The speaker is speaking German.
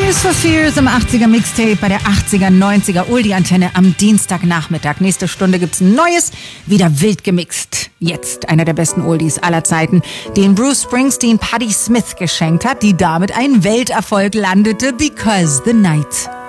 Tears for Fears im 80er Mixtape bei der 80er, 90er Oldie-Antenne am Dienstagnachmittag. Nächste Stunde gibt's ein neues, wieder wild gemixt. Jetzt einer der besten Oldies aller Zeiten, den Bruce Springsteen Patti Smith geschenkt hat, die damit einen Welterfolg landete, Because the Night.